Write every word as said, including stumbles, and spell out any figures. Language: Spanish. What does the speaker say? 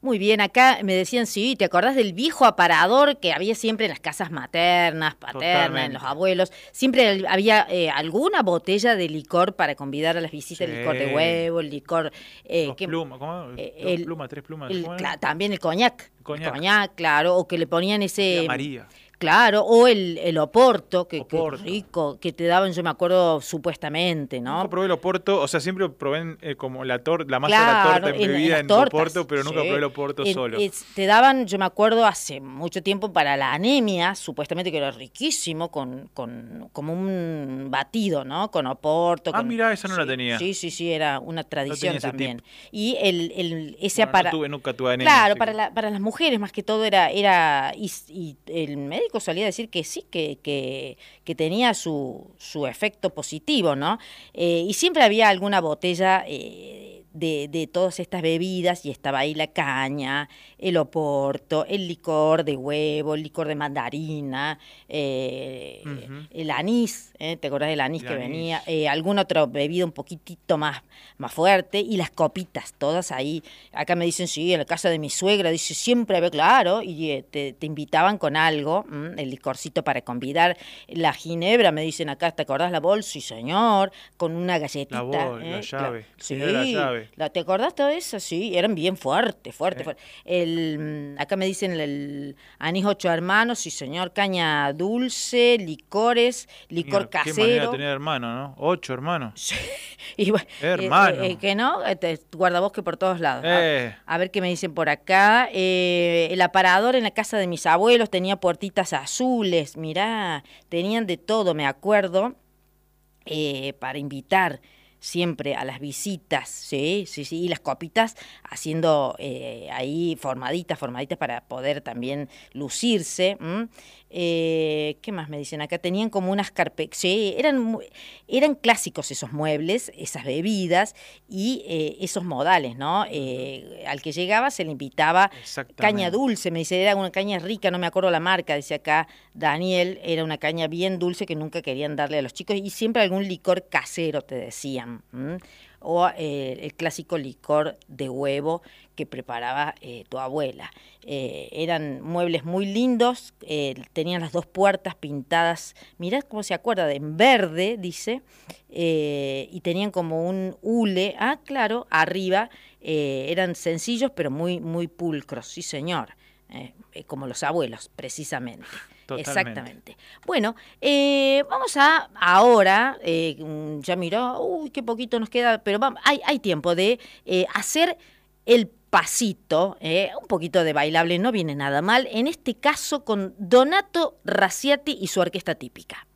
Muy bien, acá me decían, sí, ¿te acordás del viejo aparador que había siempre en las casas maternas, paternas, Totalmente. en los abuelos? Siempre había eh, alguna botella de licor para convidar a las visitas, Sí. el licor de huevo, el licor... Eh, Dos que, plumas, ¿cómo? eh, Dos el, plumas, tres plumas, el, ¿cómo era? cla- también el coñac, el Coñac. coñac, claro, o que le ponían Tía ese... María. Claro, o el, el oporto, que, que Oporto. rico, que te daban, yo me acuerdo, supuestamente, ¿no? Nunca probé el Oporto, o sea, siempre probé en, eh, como la torta, la masa Claro, de la torta en, en embebida las en, tortas, Oporto, pero nunca sí. probé el Oporto En- solo. es- te daban, yo me acuerdo, hace mucho tiempo para la anemia, supuestamente que era riquísimo, con, con como un batido, ¿no? Con Oporto. Ah, con, mirá, esa no sí, la tenía. Sí, sí, sí, era una tradición ese también. tip. Y el, el ese Bueno, para... no tuve, nunca tuve anemia. Claro, así para, que- la, para las mujeres más que todo era, era y, y el médico solía decir que sí, que, que, que tenía su, su efecto positivo, ¿no? Eh, y siempre había alguna botella eh, de, de todas estas bebidas y estaba ahí la caña, el oporto, el licor de huevo, el licor de mandarina, eh, Ujú. el anís, ¿eh? ¿Te acordás del anís El que anís. venía? Eh, alguna otra bebida un poquitito más, más fuerte y las copitas, todas ahí. Acá me dicen, sí, en la casa de mi suegra, dice, siempre había, claro, y eh, te, te invitaban con algo, ¿m? El licorcito para convidar. La ginebra, me dicen acá, ¿te acordás la bolsa? Sí, señor, con una galletita. La bol, ¿eh? la llave. Cla- sí, Ginebra, la llave. la- ¿te acordás todo eso? Sí, eran bien fuertes, fuertes, Eh. fuertes. El, mm, acá me dicen el, el anís ocho hermanos, sí, señor, caña dulce, licores, licor Mira, qué manera de casero. tener hermano, ¿no? Ocho hermanos. Sí, y bueno, eh, Hermano. eh, eh, que no, eh, te- guardabosque por todos lados. Eh. A, a ver qué me dicen por acá. Eh, el aparador en la casa de mis abuelos tenía puertitas azules, mirá, tenían de todo, me acuerdo, eh, para invitar siempre a las visitas, sí, sí, sí, y las copitas haciendo eh, ahí formaditas, formaditas para poder también lucirse. ¿M? Eh, ¿Qué más me dicen acá? Tenían como unas carpetas, sí, eran, mu- eran clásicos esos muebles, esas bebidas y eh, esos modales, ¿no? Eh, al que llegaba se le invitaba Exactamente. caña dulce, me dice, era una caña rica, no me acuerdo la marca, dice acá Daniel, era una caña bien dulce que nunca querían darle a los chicos y siempre algún licor casero, te decían. ¿M? O eh, el clásico licor de huevo que preparaba eh, tu abuela. Eh, eran muebles muy lindos, eh, tenían las dos puertas pintadas, mirá cómo se acuerda, de en verde, dice, eh, y tenían como un hule, ah, claro, arriba, eh, eran sencillos pero muy, muy pulcros, sí señor, eh, eh, como los abuelos, precisamente. Totalmente. Exactamente. Bueno, eh, vamos a ahora, eh, mm, ya miró, uy, qué poquito nos queda, pero vamos, hay, hay tiempo de eh, hacer el pasito, eh, un poquito de bailable, no viene nada mal, en este caso con Donato Raciati y su orquesta típica.